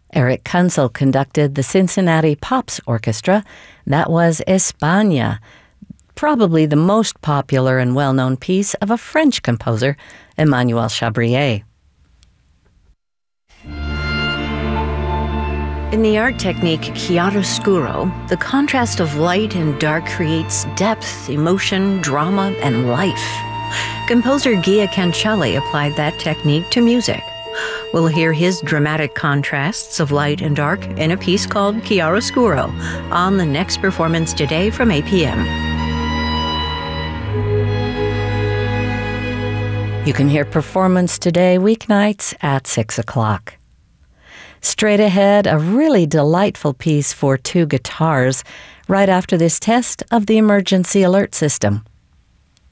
Eric Kunzel conducted the Cincinnati Pops Orchestra. That was España, probably the most popular and well-known piece of a French composer, Emmanuel Chabrier. In the art technique chiaroscuro, the contrast of light and dark creates depth, emotion, drama, and life. Composer Gia Cancelli applied that technique to music. We'll hear his dramatic contrasts of light and dark in a piece called Chiaroscuro on the next performance today from APM. You can hear Performance Today weeknights at 6 o'clock. Straight ahead, a really delightful piece for two guitars right after this test of the emergency alert system.